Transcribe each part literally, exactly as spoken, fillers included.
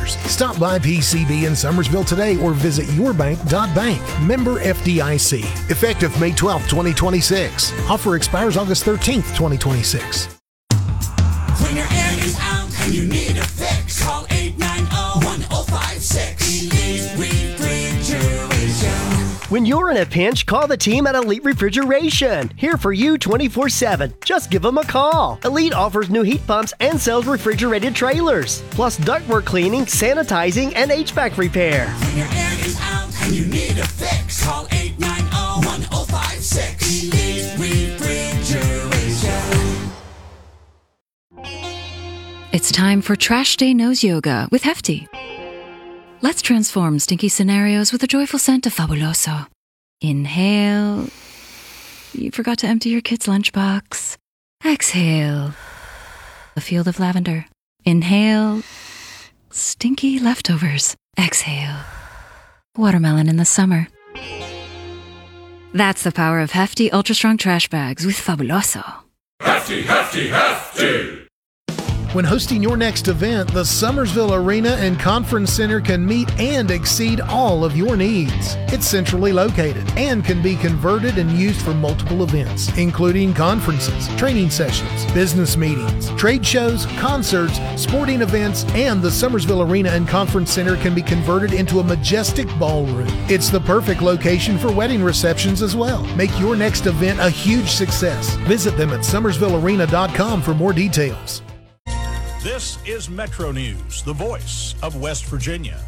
lenders. Stop by P C B in Summersville today or visit your bank dot bank. Member F D I C. Effective May twelfth, twenty twenty-six. Offer expires August thirteenth, twenty twenty-six. When your air is out and you need a fix, call eight nine zero, one zero five six. Elite Refrigeration. When you're in a pinch, call the team at Elite Refrigeration. Here for you twenty-four seven. Just give them a call. Elite offers new heat pumps and sells refrigerated trailers, plus ductwork cleaning, sanitizing, and H V A C repair. When your air is out and you need a fix, call eight nine zero, one zero five six. Elite Refrigeration. It's time for Trash Day Nose Yoga with Hefty. Let's transform stinky scenarios with a joyful scent of Fabuloso. Inhale. You forgot to empty your kid's lunchbox. Exhale. A field of lavender. Inhale. Stinky leftovers. Exhale. Watermelon in the summer. That's the power of Hefty Ultra Strong Trash Bags with Fabuloso. Hefty, hefty, hefty! When hosting your next event, the Summersville Arena and Conference Center can meet and exceed all of your needs. It's centrally located and can be converted and used for multiple events, including conferences, training sessions, business meetings, trade shows, concerts, sporting events, and the Summersville Arena and Conference Center can be converted into a majestic ballroom. It's the perfect location for wedding receptions as well. Make your next event a huge success. Visit them at summersville arena dot com for more details. This is Metro News, the voice of West Virginia.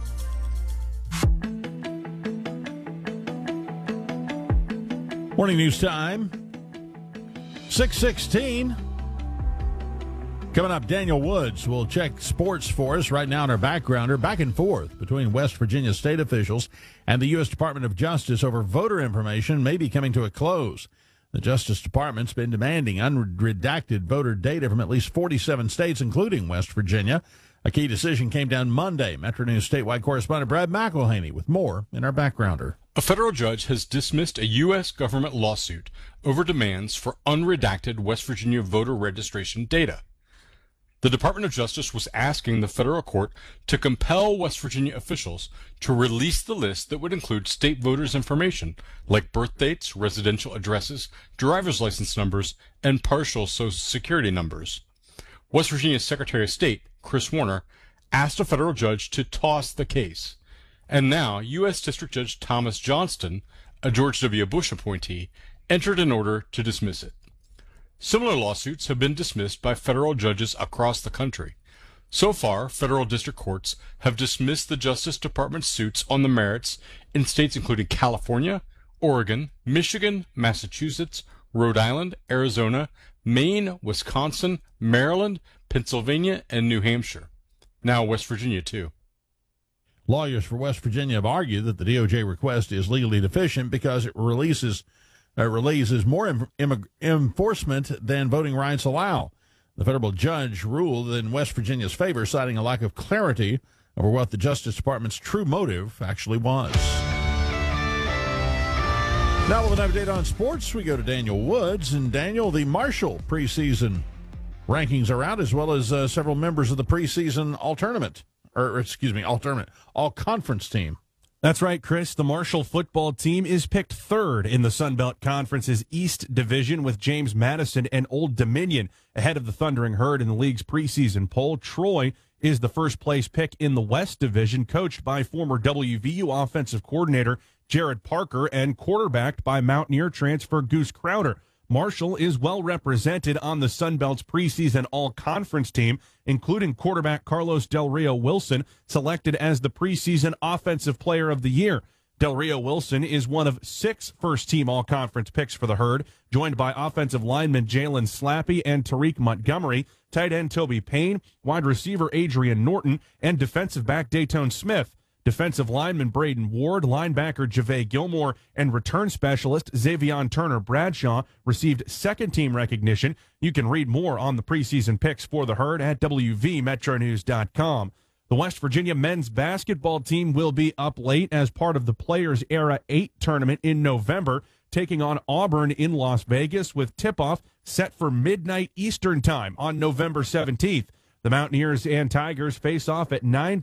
Morning news time, six sixteen. Coming up, Daniel Woods will check sports for us right now in our backgrounder, back and forth between West Virginia state officials and the U S Department of Justice over voter information may be coming to a close. The Justice Department's been demanding unredacted voter data from at least forty-seven states, including West Virginia. A key decision came down Monday. Metro News statewide correspondent Brad McElhaney with more in our backgrounder. A federal judge has dismissed a U S government lawsuit over demands for unredacted West Virginia voter registration data. The Department of Justice was asking the federal court to compel West Virginia officials to release the list that would include state voters' information, like birth dates, residential addresses, driver's license numbers, and partial Social Security numbers. West Virginia's Secretary of State, Chris Warner, asked a federal judge to toss the case. And now, U S District Judge Thomas Johnston, a George W. Bush appointee, entered an order to dismiss it. Similar lawsuits have been dismissed by federal judges across the country. So far, federal district courts have dismissed the Justice Department's suits on the merits in states including California, Oregon, Michigan, Massachusetts, Rhode Island, Arizona, Maine, Wisconsin, Maryland, Pennsylvania, and New Hampshire. Now West Virginia, too. Lawyers for West Virginia have argued that the D O J request is legally deficient because it releases uh, releases more em- em- enforcement than voting rights allow. The federal judge ruled in West Virginia's favor, citing a lack of clarity over what the Justice Department's true motive actually was. Now with an update on sports, we go to Daniel Woods. And Daniel, the Marshall preseason rankings are out, as well as uh, several members of the preseason all-tournament, or excuse me, all-tournament, all-conference team. That's right, Chris. The Marshall football team is picked third in the Sun Belt Conference's East Division, with James Madison and Old Dominion ahead of the Thundering Herd in the league's preseason poll. Troy is the first-place pick in the West Division, coached by former W V U offensive coordinator Jared Parker and quarterbacked by Mountaineer transfer Goose Crowder. Marshall is well represented on the Sun Belt's preseason all-conference team, including quarterback Carlos Del Rio Wilson, selected as the preseason Offensive Player of the Year. Del Rio Wilson is one of six first-team all-conference picks for the Herd, joined by offensive lineman Jalen Slappy and Tariq Montgomery, tight end Toby Payne, wide receiver Adrian Norton, and defensive back Dayton Smith. Defensive lineman Braden Ward, linebacker JaVale Gilmore, and return specialist Xavion Turner Bradshaw received second-team recognition. You can read more on the preseason picks for the Herd at W V metro news dot com. The West Virginia men's basketball team will be up late as part of the Players Era eight tournament in November, taking on Auburn in Las Vegas, with tip-off set for midnight Eastern time on November seventeenth. The Mountaineers and Tigers face off at nine